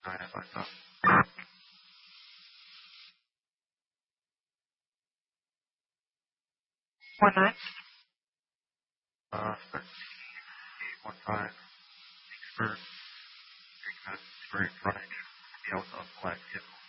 Alright, I fucked up. One nine. 13.15. Expert. Take that straight right. Be able to select vehicle.